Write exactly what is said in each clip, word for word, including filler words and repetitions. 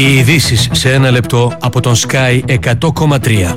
Οι ειδήσεις σε ένα λεπτό από τον Sky εκατό κόμμα τρία.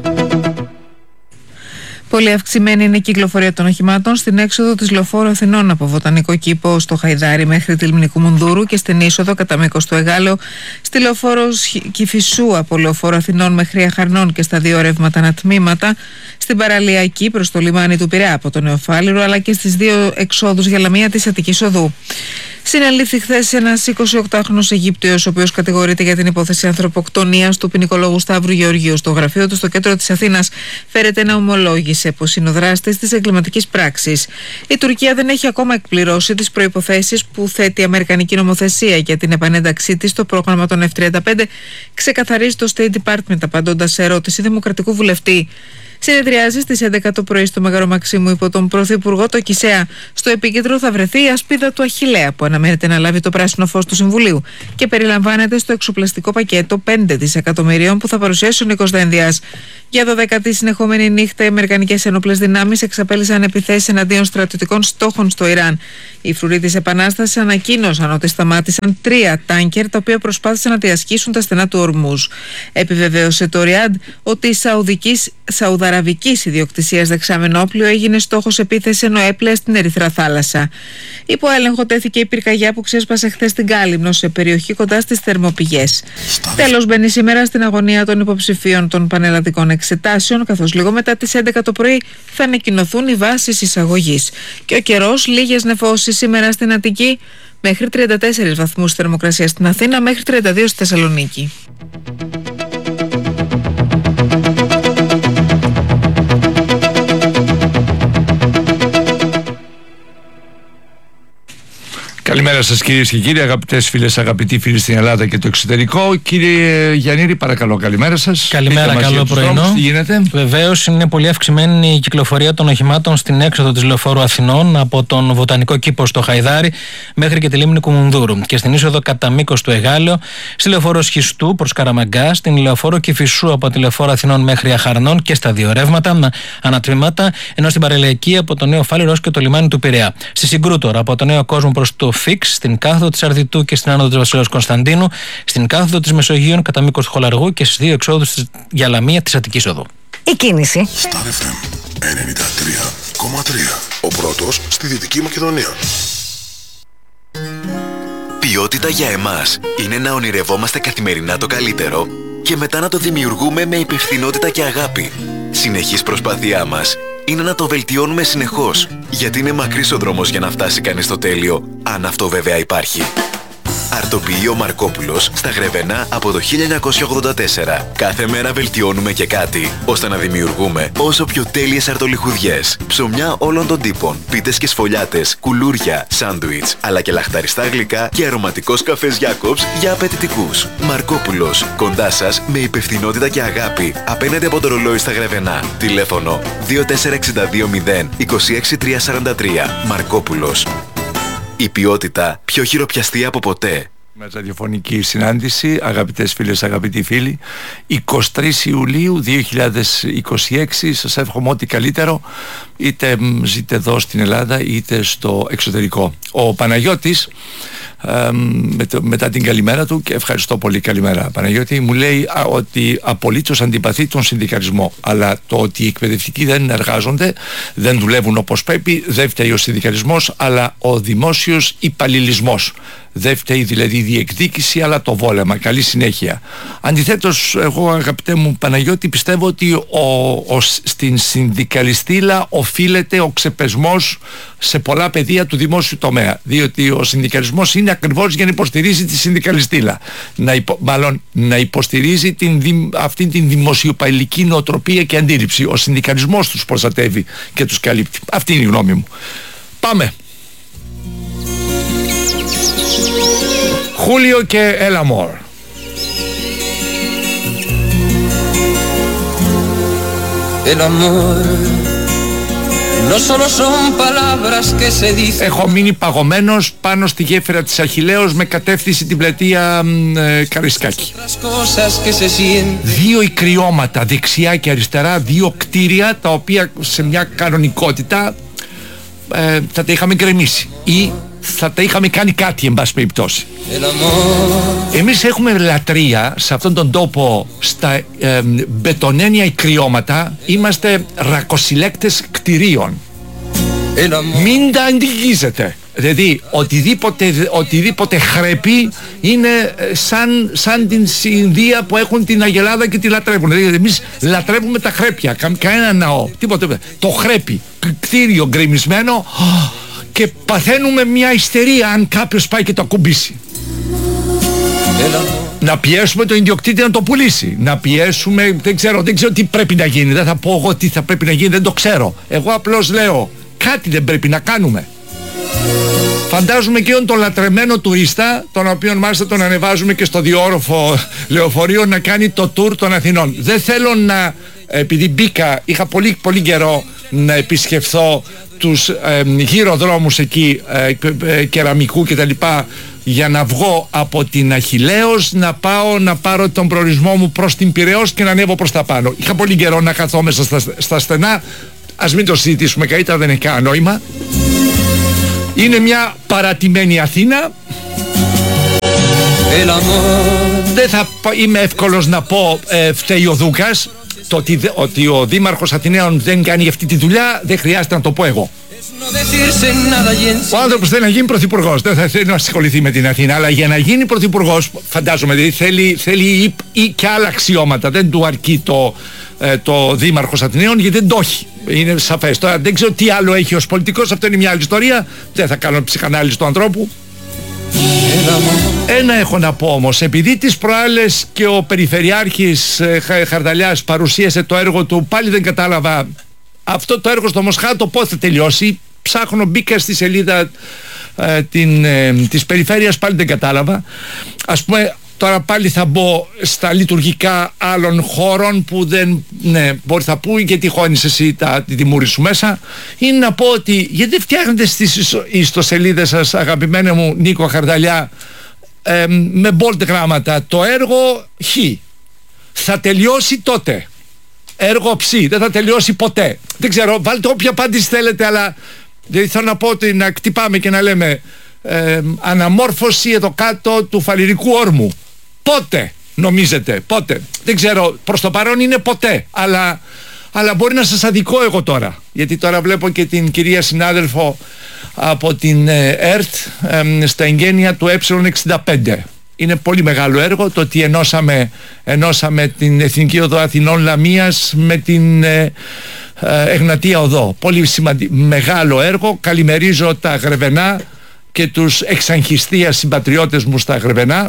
Πολύ αυξημένη είναι η κυκλοφορία των οχημάτων στην έξοδο της Λεωφόρου Αθηνών από Βοτανικό Κήπο στο Χαϊδάρι μέχρι τη Λιμνικού Μουνδούρου και στην είσοδο κατά μήκος του Εγάλεο, στη Λεωφόρο Κηφισού από Λεωφόρο Αθηνών μέχρι Αχαρνών και στα δύο ρεύματα ανατμήματα, στην παραλιακή προς το λιμάνι του Πειραιά από το Νεοφάλιρο, αλλά και στις δύο εξόδους για Λαμία της Αττικής Οδού. Συνελήφθη χθες ένας εικοσιοκτάχρονος Αιγύπτιος, ο οποίος κατηγορείται για την υπόθεση ανθρωποκτονίας του ποινικολόγου Σταύρου Γεωργίου. Στο γραφείο του στο κέντρο της Αθήνας φέρεται να ομολόγησε πως είναι ο δράστης της εγκληματικής πράξης. Η Τουρκία δεν έχει ακόμα εκπληρώσει τις προϋποθέσεις που θέτει η Αμερικανική νομοθεσία για την επανένταξή της στο πρόγραμμα των εφ τριάντα πέντε, ξεκαθαρίζει το State Department απαντώντας σε ερώτηση δημοκρατικού βουλευτή. Συνεδριάζει στις έντεκα το πρωί στο Μέγαρο Μαξίμου υπό τον Πρωθυπουργό το Κισέα. Στο επίκεντρο θα βρεθεί η ασπίδα του Αχιλλέα που αναμένεται να λάβει το πράσινο φως του Συμβουλίου και περιλαμβάνεται στο εξοπλιστικό πακέτο πέντε δισεκατομμυρίων που θα παρουσιάσει ο Νίκος Δένδιας. Για δωδεκάτη συνεχόμενη νύχτα οι Αμερικανικές ενόπλες δυνάμεις εξαπέλυσαν επιθέσεις εναντίον στρατιωτικών στόχων στο Ιράν. Οι φρουροί της Επανάστασης ανακοίνωσαν ότι σταμάτησαν τρία τάνκερ τα οποία προσπάθησαν να διασχίσουν τα στενά του Ορμούζ. Επιβεβαίωσε το Ριάντ ότι η Σαουδικής, Σαουδαραβικής ιδιοκτησίας δεξάμενο όπλιο έγινε στόχος επίθεση ενώ έπλεε στην Ερυθρά Θάλασσα. Υπό έλεγχο τέθηκε η πυρκαγιά που ξέσπασε χθες στην Κάλυμνο σε περιοχή κοντά στις θερμοπηγές. Τέλος μπαίνει σήμερα στην αγωνία των υποψηφίων των πανελλαδικών εξετάσεων, καθώς λίγο μετά τις έντεκα το πρωί θα ανακοινωθούν οι βάσεις εισαγωγής. Και ο καιρός, λίγες νεφώσεις σήμερα στην Αττική, μέχρι τριάντα τέσσερις βαθμούς θερμοκρασία στην Αθήνα, μέχρι τριάντα δύο στη Θεσσαλονίκη. Καλημέρα σας κυρίες και κύριοι, αγαπητές φίλες, αγαπητοί φίλοι στην Ελλάδα και το εξωτερικό. Κύριε Γιαννήρη, παρακαλώ, καλημέρα σας. Καλημέρα, καλό πρωινό. Τι γίνεται? Βεβαίως, είναι πολύ αυξημένη η κυκλοφορία των οχημάτων στην έξοδο της Λεωφόρου Αθηνών από τον Βοτανικό Κήπο στο Χαϊδάρι μέχρι και τη Λίμνη Μουνδούρου και στην είσοδο κατά μήκος του Εγάλεο, στη Λεωφόρο Σχιστού προς Καραμαγκά, στην Λεωφόρο Κηφισού από τη Λεωφόρο Αθηνών μέχρι Αχαρνών και στα δύο ρεύματα ανατμήματα, ενώ στην παραλιακή από το Νεοφάλιρο και το λιμάνι του Πειραιά. Στη Συγκρούτορα από το Νέο Κόσμο προς το Φίξ, στην κάθοδο της Αρδιτού και στην άνοδο της Βασιλέως Κωνσταντίνου, στην κάθοδο της Μεσογείων κατά μήκος του Χολαργού και στις δύο εξόδους για Λαμία της Αττικής Οδού. Η κίνηση. Star εφ εμ ενενήντα τρία κόμμα τρία. Ο πρώτος στη Δυτική Μακεδονία. Ποιότητα για εμάς είναι να ονειρευόμαστε καθημερινά το καλύτερο και μετά να το δημιουργούμε με υπευθυνότητα και αγάπη. Συνεχής προσπάθειά μας είναι να το βελτιώνουμε συνεχώς, γιατί είναι μακρύς ο δρόμος για να φτάσει κανείς στο τέλειο, αν αυτό βέβαια υπάρχει. Αρτοποιείο Μαρκόπουλος στα Γρεβενά από το χίλια εννιακόσια ογδόντα τέσσερα. Κάθε μέρα βελτιώνουμε και κάτι, ώστε να δημιουργούμε όσο πιο τέλειες αρτολιχουδιές. Ψωμιά όλων των τύπων, πίτες και σφολιάτες, κουλούρια, σάντουιτς, αλλά και λαχταριστά γλυκά και αρωματικός καφές Γιάκοψ για απαιτητικούς. Μαρκόπουλος, κοντά σας με υπευθυνότητα και αγάπη, απέναντι από το ρολόι στα Γρεβενά. Τηλέφωνο δύο τέσσερα έξι δύο μηδέν είκοσι έξι τρία σαράντα τρία. Μαρκόπουλος. Η ποιότητα πιο χειροπιαστή από ποτέ. Με ραδιοφωνική συνάντηση, αγαπητές φίλες, αγαπητοί φίλοι, εικοστή τρίτη Ιουλίου δύο χιλιάδες είκοσι έξι. Σας εύχομαι ό,τι καλύτερο, είτε ζείτε εδώ στην Ελλάδα είτε στο εξωτερικό. Ο Παναγιώτης, ε, με το, μετά την καλημέρα του, και ευχαριστώ πολύ, καλημέρα Παναγιώτη, μου λέει α, ότι απολύτως αντιπαθεί τον συνδικαλισμό, αλλά το ότι οι εκπαιδευτικοί δεν εργάζονται, δεν δουλεύουν όπως πρέπει, δεν φταίει ο συνδικαλισμός αλλά ο δημόσιος υπαλληλισμός. Δεν φταίει δηλαδή η διεκδίκηση αλλά το βόλεμα. Καλή συνέχεια. Αντιθέτως, εγώ αγαπητέ μου Παναγιώτη, πιστεύω ότι ο, ο, στην συνδικαλιστήλα οφείλεται ο ξεπεσμός σε πολλά πεδία του δημόσιου τομέα, διότι ο συνδικαλισμός είναι ακριβώς για να υποστηρίζει τη συνδικαλιστήλα, να υπο, μάλλον να υποστηρίζει την, αυτή την δημοσιοπαλληλική νοοτροπία και αντίληψη. Ο συνδικαλισμός τους προστατεύει και τους καλύπτει. Αυτή είναι η γνώμη μου. Πάμε. Χούλιο και El Amor. El amor no solo son palabras que se dicen. Έχω μείνει παγωμένος πάνω στη γέφυρα της Αχιλλέως με κατεύθυνση την πλατεία ε, Καρισκάκη. Δύο ικριώματα δεξιά και αριστερά, δύο κτίρια τα οποία σε μια κανονικότητα ε, θα τα είχαμε γκρεμίσει ή θα τα είχαμε κάνει κάτι, εν πάση περιπτώσει. Εμείς έχουμε λατρεία σε αυτόν τον τόπο, στα ε, μπετονένια κρυώματα, είμαστε ρακοσυλλέκτες κτηρίων. Μην τα αντιγγίζετε. Δηλαδή οτιδήποτε, οτιδήποτε χρέπει είναι σαν, σαν την Ινδία που έχουν την Αγελάδα και τη λατρεύουν. Δηλαδή εμείς λατρεύουμε τα χρέπια, κα, κανένα ναό, τίποτε. Το χρέπι, κτίριο γκρεμισμένο, και παθαίνουμε μια ιστερία αν κάποιος πάει και το ακουμπήσει. Να πιέσουμε τον ιδιοκτήτη να το πουλήσει. Να πιέσουμε, δεν ξέρω, δεν ξέρω τι πρέπει να γίνει. Δεν θα πω εγώ τι θα πρέπει να γίνει, δεν το ξέρω. Εγώ απλώς λέω, κάτι δεν πρέπει να κάνουμε. Φαντάζομαι και τον λατρεμένο τουρίστα, τον οποίο μάλιστα τον ανεβάζουμε και στο διόροφο λεωφορείο να κάνει το tour των Αθηνών. Δεν θέλω να, επειδή μπήκα, είχα πολύ, πολύ καιρό να επισκεφθώ τους ε, γύρω δρόμους εκεί, ε, ε, κεραμικού κτλ, για να βγω από την Αχιλλέως, να πάω να πάρω τον προορισμό μου προς την Πειραιώς και να ανέβω προς τα πάνω. Είχα πολύ καιρό να καθώ μέσα στα, στα στενά. Ας μην το συζητήσουμε καλύτερα, δεν έχει κανένα νόημα. Είναι μια παρατημένη Αθήνα. Δεν θα είμαι εύκολος να πω ε, φταίει ο Δούκας. Το ότι, ότι ο Δήμαρχος Αθηναίων δεν κάνει αυτή τη δουλειά δεν χρειάζεται να το πω εγώ. Ο άνθρωπος θέλει να γίνει πρωθυπουργός, δεν θα θέλει να ασχοληθεί με την Αθήνα, αλλά για να γίνει πρωθυπουργός, φαντάζομαι, δηλαδή θέλει, θέλει ή, ή και άλλα αξιώματα. Δεν του αρκεί το, ε, το Δήμαρχος Αθηναίων, γιατί δεν το έχει. Είναι σαφές. Τώρα δεν ξέρω τι άλλο έχει ως πολιτικός, αυτό είναι μια άλλη ιστορία. Δεν θα κάνω ψυχανάλυση του ανθρώπου. Ένα έχω να πω όμως, επειδή τις προάλλες και ο Περιφερειάρχης ε, Χαρδαλιάς παρουσίασε το έργο του, πάλι δεν κατάλαβα αυτό το έργο στο Μοσχάτο πότε θα τελειώσει. Ψάχνω, μπήκα στη σελίδα ε, την, ε, της Περιφέρειας, πάλι δεν κατάλαβα. Ας πούμε, τώρα πάλι θα μπω στα λειτουργικά άλλων χώρων που δεν, ναι, μπορεί θα πει γιατί χώνεις εσύ τα, τη μούρη σου μέσα. Είναι να πω ότι γιατί δεν φτιάχνετε στις ιστοσελίδες σας, αγαπημένε μου Νίκο Χαρδαλιά, ε, με bold γράμματα, το έργο Χ θα τελειώσει τότε, έργο Ψ δεν θα τελειώσει ποτέ. Δεν ξέρω, βάλτε όποια απάντηση θέλετε, αλλά δηλαδή θέλω να πω ότι να κτυπάμε και να λέμε ε, αναμόρφωση εδώ κάτω του Φαλυρικού όρμου. Πότε νομίζετε, πότε? Δεν ξέρω, προς το παρόν είναι ποτέ, αλλά, αλλά μπορεί να σας αδικώ εγώ τώρα, γιατί τώρα βλέπω και την κυρία συνάδελφο από την ε, ΕΡΤ ε, στα εγγένεια του ε εξήντα πέντε. Είναι πολύ μεγάλο έργο το ότι ενώσαμε, ενώσαμε την Εθνική Οδό Αθηνών Λαμίας με την ε, ε, Εγνατία Οδό. Πολύ σημαντικό, μεγάλο έργο. Καλημερίζω τα Γρεβενά και τους εξαγχιστία συμπατριώτες μου στα Γρεβενά.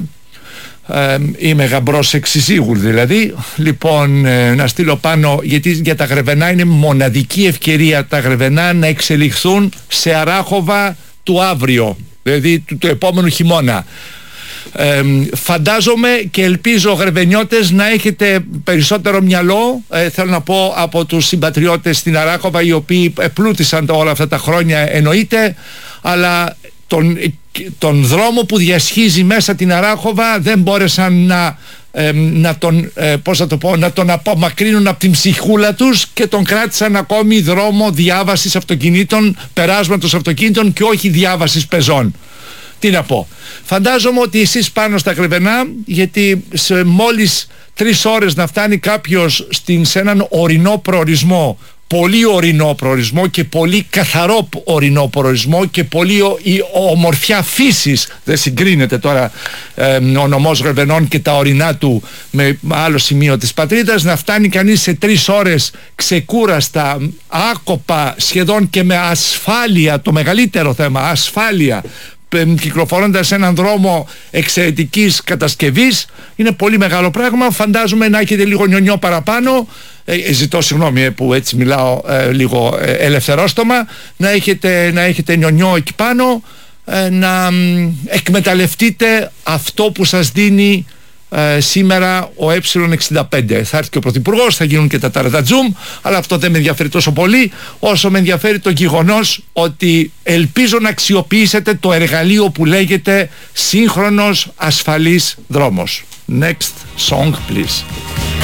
Ε, είμαι γαμπρός εξισίγουρ δηλαδή. Λοιπόν, ε, να στείλω πάνω, γιατί για τα Γρεβενά είναι μοναδική ευκαιρία τα Γρεβενά να εξελιχθούν σε αράχοβα του αύριο, δηλαδή του, του επόμενου χειμώνα. Ε, φαντάζομαι και ελπίζω γρεβενιώτες να έχετε περισσότερο μυαλό, ε, θέλω να πω, από τους συμπατριώτες στην Αράχοβα, οι οποίοι επλούτησαν όλα αυτά τα χρόνια, εννοείται, αλλά τον, τον δρόμο που διασχίζει μέσα την Αράχοβα δεν μπόρεσαν να, ε, να, τον, ε, πώς θα το πω, να τον απομακρύνουν από την ψυχούλα τους και τον κράτησαν ακόμη δρόμο διάβασης αυτοκινήτων, περάσματος αυτοκινήτων και όχι διάβασης πεζών. Τι να πω, φαντάζομαι ότι εσείς πάνω στα Γρεβενά, γιατί σε μόλις τρεις ώρες να φτάνει κάποιος στην, σε έναν ορεινό προορισμό, πολύ ορεινό προορισμό και πολύ καθαρό ορεινό προορισμό και πολύ ο, η ομορφιά φύσης, δεν συγκρίνεται τώρα ε, ο νομός Γρεβενών και τα ορεινά του με άλλο σημείο της πατρίδας, να φτάνει κανείς σε τρεις ώρες ξεκούραστα, άκοπα, σχεδόν και με ασφάλεια, το μεγαλύτερο θέμα, ασφάλεια, κυκλοφορώντας έναν δρόμο εξαιρετικής κατασκευής, είναι πολύ μεγάλο πράγμα. Φαντάζομαι να έχετε λίγο νιονιό παραπάνω, ε, ζητώ συγγνώμη που έτσι μιλάω ε, λίγο ε, ελευθερόστομα, να έχετε, να έχετε νιονιό εκεί πάνω, ε, να ε, εκμεταλλευτείτε αυτό που σας δίνει ε, σήμερα ο ε εξήντα πέντε. Θα έρθει και ο Πρωθυπουργός, θα γίνουν και τα ταρατατζούμ, αλλά αυτό δεν με ενδιαφέρει τόσο πολύ όσο με ενδιαφέρει το γεγονός ότι ελπίζω να αξιοποιήσετε το εργαλείο που λέγεται σύγχρονος ασφαλής δρόμος. Next song please.